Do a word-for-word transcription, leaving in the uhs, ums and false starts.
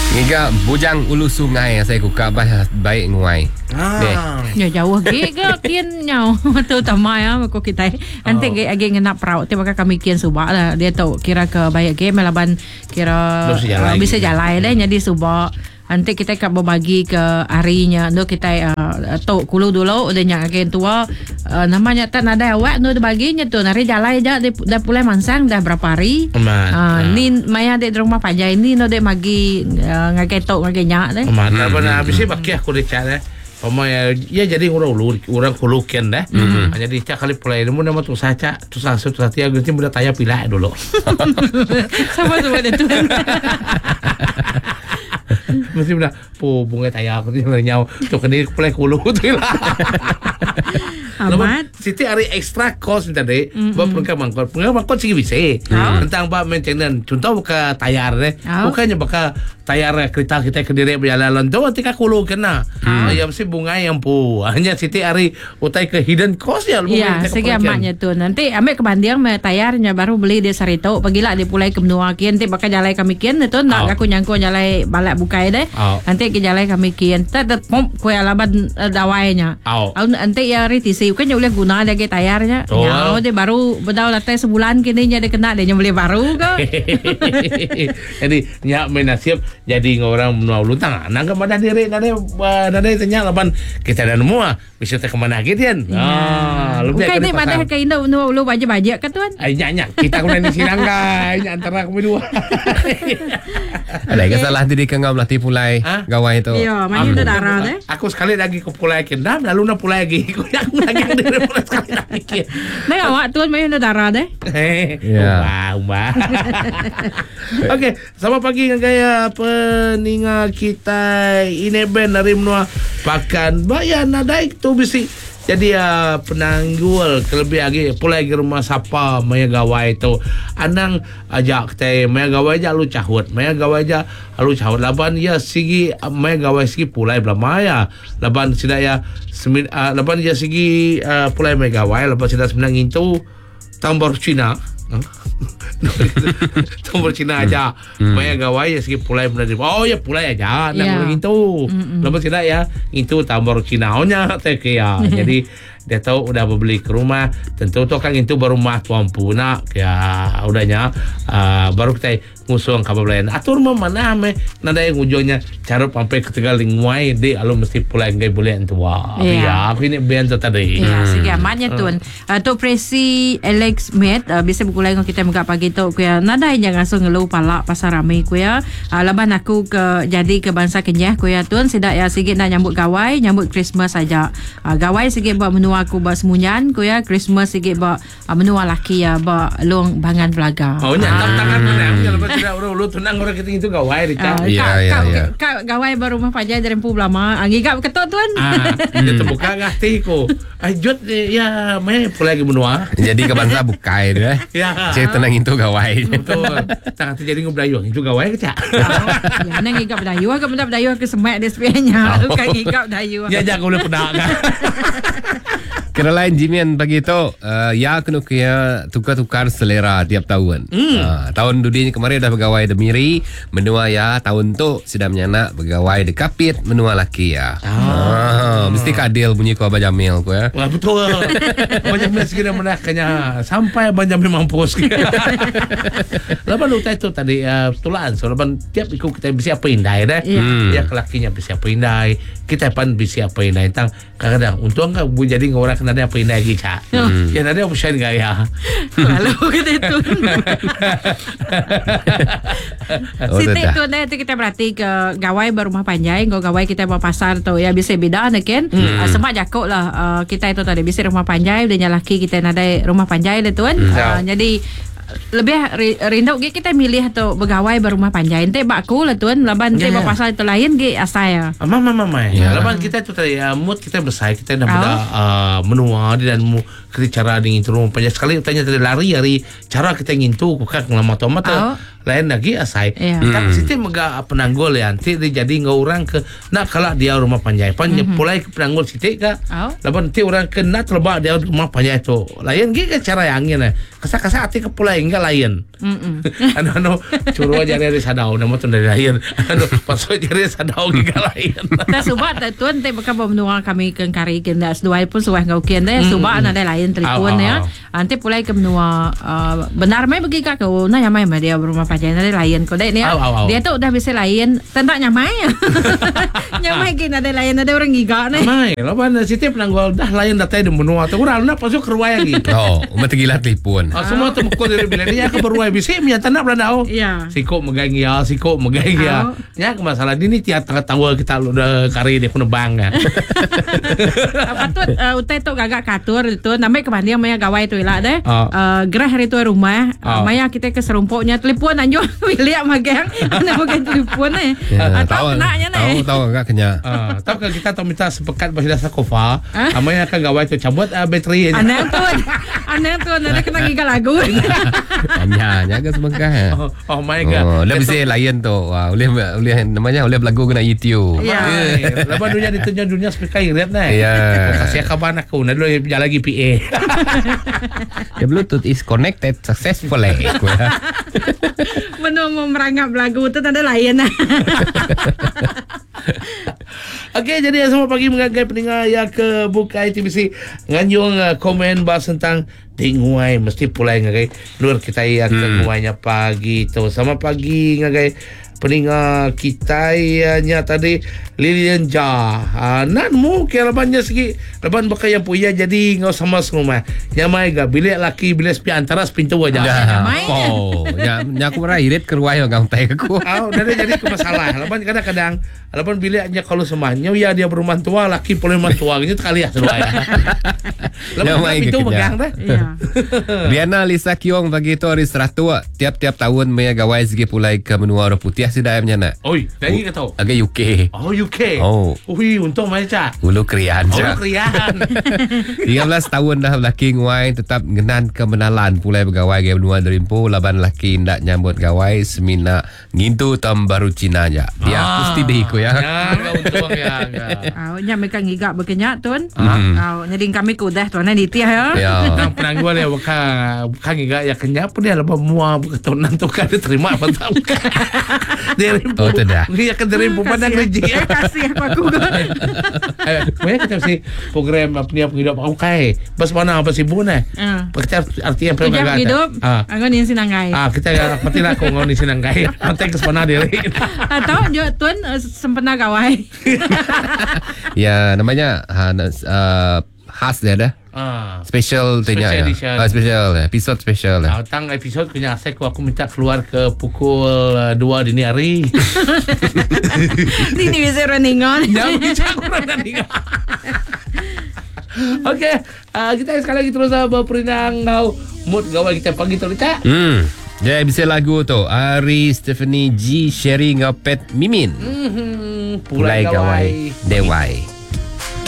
Ngiga bujang ulu sungai saya kuka bah baik nguai. Ah. Ya jauh ge ke kian nyau tu tamai ah ko kita nanti ge age ngenap perahu te maka kami kian subak lah dia tahu kira ke baik ge melaban kira uh, bisa jalan deh jadi subak nanti kita akan berbagi ke harinya no kita uh, tok kulu dulu udah nyak agen tua uh, namanya tak ada awak no baginya tu hari jalan aja dah pulai mansang dah berapa hari uh, ni maya de rumah pajai ni no de magi uh, ngagen tok ngagen nyak deh mana pernah habis baki aku dekat deh Pemaya ya jadi orang ulu orang kulukian dah. Mm-hmm. Jadi cak kali pulai ilmu nama tu saja tu satu tu satia ganti muda tanya pilih dulu. Sama sama itu. Mesti muda po bunga tanya aku ni nyau tu kini pulai kulu tu lah. Amat. Siti hari extra cost tadi. Buat pengkak mangkot, pengkak mangkot sih bisa. Tentang buat maintenance. Contoh buka tayar deh. Bukannya buka tayar kereta kita kediri berjalan tu ketika kulu kena. Yang mesti bunga yang pu. Hanya Siti hari utai ke hidden cost ya. Iya, segi amatnya tu. Nanti ambil kebandiang me tayarnya baru beli di Sarito. Pagilah dia pulai ke benua kian. Nanti bakal jalai kami kian tu nak aku nyangkut jalai balak bukai deh. Nanti ke jalai kami kian. Tak pom kue alaban dawainya. Nanti ya ritisi kan boleh guna dia ke tayarnya. Oh. Ya, dia baru bedau latai sebulan kini dia kena dia boleh baru ke. Jadi nyak menasib jadi orang menua lutang. Nang ke mana diri nade nade tanya laban kita dah nemu bisa ke mana gitu kan. Ah, lu kan ni mana ke Indo menua lu baja-baja kan tuan. Ai nyak kita kemudian di Sirangga antara kami dua. Ada kesalahan diri ke ngam latih pulai gawai itu. Iya, mana itu darah deh. Aku sekali lagi ke pulai kendam lalu na pulai lagi. Aku yang lagi diri pulai sekali lagi. Nah, awak tuan mana itu darah deh. Wah, wah. Okey, selamat pagi gaya peningal kita ini ben dari menua pakan bayan ada itu bisi. Jadi uh, penanggul kelebih lagi pulai ke rumah siapa maya gawai tu anang ajak kita maya gawai aja lu cahut maya gawai aja lu cahut laban ya sigi maya gawai sigi pulai belamaya laban sida ya semin, uh, laban ya sigi uh, pulai maya gawai laban sida semenang itu tambor Cina tambor Cina aja hmm. maya gawai ya segi pulai benar oh ya pulai aja nak yeah. Itu mm-hmm. Lepas tidak ya itu tambor Cina nya teh ya jadi dia tahu udah beli ke rumah tentu tu kan itu baru mah tuampu nak ya udahnya uh, baru kita ngusung kabar lain atur mana me nada yang ujungnya carup sampai ke Tegal Lingwai di alu mesti pulai ngai boleh tua ya aku ini bian tu tadi ya segi amannya tuan tu presi Alex Met bisa bukulai ngau kita muka pagi tu kuya nada yang langsung ngeluh pala pasar ramai kuya laban aku ke jadi ke bangsa Kenyah kuya tuan sidak ya sikit nak nyambut gawai nyambut Christmas saja gawai sikit buat menua aku buat semunyan kuya Christmas sikit buat menua laki ya buat long bangan pelaga oh nyantap tangan menang lepas tidak orang lu tunang orang kita itu gawai Richard ya ya ya gawai baru rumah pajai dari empu lama angi gak ketok tuan ah dia terbuka ngati ko ajut ya mai pulai ke benua jadi ke bangsa bukai deh ya cek tenang itu gawai betul tangan terjadi ngobdayu itu gawai ke cak ya nang igap dayu ke benda dayu ke semak dia sebenarnya kan igap dayu ya jangan boleh pedak kan kira lain Jimian bagi itu uh, ya kena kaya tukar-tukar selera tiap tahun mm. uh, tahun dudinya kemarin dah pegawai demiri menua ya tahun tu sudah menyanak pegawai dekapit menua laki ya oh. uh, mesti kadil bunyi ku Abah Jamil ku ya wah betul Abah Jamil segera menakanya sampai Abah Jamil mampus lepas lu itu tadi uh, tulaan so lepas tiap ikut kita bisa apa indai deh yeah. Ya kelakinya bisa apa indai kita pan bisa apa indai tang kadang untung kan jadi orang kena ada apa indai lagi cak hmm. Ya ada option gaya lalu kita itu Siti tu nanti kita berarti ke gawai berumah panjang kalau gawai kita bawa pasar tu ya bisa beda nak kan hmm. uh, semak jakok lah uh, kita itu tadi bisa rumah panjang dan laki kita ada rumah panjang itu kan hmm. uh, jadi lebih rindu kita milih tu begawai berumah panjang ente bakku lah tuan laban ente yeah. Pasal itu lain ge asaya mama mama ya laban kita tu tadi uh, mood kita besar kita nak benda uh, menua dan mu kita cara dengan rumah panjang sekali tanya tadi lari hari cara kita ngintu bukan lama tu mata lain lagi asai. Yeah. Tak Hmm. siti mega penanggul ya. Nanti dia jadi ngau orang ke nak kalau dia rumah panjai. Panjai Mhm. pulai ke penanggul siti ka. Oh. Lapan nanti orang ke nak terbak dia rumah panjai tu. Lain gi ke cara yang angin eh. Kasa-kasa hati ke pulai enggak lain. Mm-mm. Anu anu curu aja dari sadau nama tu dari lain. Anu pasal jadi sadau enggak lain. Tak subak tak tuan tak bakal menua kami ke kari ke ndak seduai pun suah ngau kian deh subak na ada lain telefon Au, au, ya. au. Nanti pulai ke menua uh, benar mai bagi kak kau na yang mai mai dia rumah panjang ada lain kau dek ni ya. Au, au, au. Dia tu udah bisa lain tentak nyamai. Nyamai ke ada lain ada orang giga ni. Mai, lapan siti penanggul dah lain datai di menua tu. Orang nak pasuk ke ruai lagi. Oh, umat gila telefon. Ah, semua tu mukul dari bilik dia ke beruai bisi punya tanah belandau. Ya. Sikok megang ya, sikok megang ya. Ya ke masalah ini tiap tengah tahu kita lu dah kari dia pun bang kan. Patut uh, utai tu gagak katur itu namai ke mandi maya gawai tu lah deh. Ah. Uh, gerah hari tu rumah Ah. uh, maya kita ke serumpuknya telefon anjo lihat magang ana bukan telefon eh. Ya, Tahu kenanya tahu ni. tahu enggak kenya. Ah, tahu kalau kita tahu minta sepekat bahasa dasar kofa, Ah? amanya akan gawai tu cabut uh, bateri. Ana tu ana tu ada kena giga lagu. Hanya hanya ke semangkah. Oh, oh my god. Oh, dah bisa lain tu. Wah, boleh boleh namanya boleh berlagu kena YouTube. Ya. Lepas dunia ditunjuk dunia speaker irit nah. Ya. Kasih kabar aku, nak dulu jalan lagi P A. The Bluetooth is connected successfully. Menu memerangap lagu tu ada lain lah. Okey, jadi semua pagi mengagai pendengar yang ke Bukai T V C nganyung uh, komen bahas tentang tinguai mesti pulai ngagai luar kita ya ke Hmm. nguainya pagi tu. Sama pagi ngagai pendengar kita nya tadi Lilian Ja. Ah, nan mu ke labannya segi laban bakal yang punya jadi ngau sama rumah. Nyamai ga bilik laki bilik sepi antara pintu aja. Dah. Main. Oh, nya nya aku mara irit ke ruai orang tai aku. Ah, udah jadi ke masalah. Laban kadang-kadang laban biliknya kalau semuanya ya dia berumah tua laki boleh rumah tua gitu kali ya seluai. Laban Nyamai pintu ke megang dah. Ya. Riana Lisa Kiong bagi tu hari seratus tiap-tiap tahun maya gawai segi pulai ke menua orang putih sidai menyana. Oi, lagi ke tahu. Agak U K. Oh, U K. Oh. Ui, untung macam. Ulu krian Oh, je. krian. tiga belas tahun dah laki nguai tetap ngenan kemenalan pulai bergawai gaya benua Derimpo laban laki ndak nyambut gawai semina ngintu tam baru Cina aja. Dia pasti behiku ya. Ya, enggak untung ya. Ah, nya mereka giga berkenyak tun. Mhm. Ah, jadi kami kudah tuan di tiah ya. Ya. Nang penangguan ya buka bukan enggak ya kenyap pun dia lepas mua ketunan tu kan dia terima apa tahu. Dari Oh, tu dah. Dia kan dari pandang reji. Eh, kasih aku aku. Eh, banyak kita si program apa ni apa hidup aku kai. Bas mana apa sih bune? Ah. Kita artinya apa Ujak hidup. Ah. Anggon yang sinanggai. Ah, kita ya pati lah kau ngau ni sinang kai. Nanti ke sana dia. Atau jo tuan uh, sempena gawai. Ya namanya ha, uh, khas dia dah. Ah. Special tu nya. Special Ya. edition. Ah, special episode special Nah, lah. tang episod punya asek aku minta keluar ke pukul uh, dua dini hari. Ni ni bisa runningan. Jangan bicara kurang nanti. Okey, uh, kita sekali lagi terus uh, berperinang ngau mood gawai kita pagi tu Lita. Hmm. Dia bisa lagu tu. Ari Stephanie G sharing ngapet Mimin. Hmm, Pulai gawai Dewai.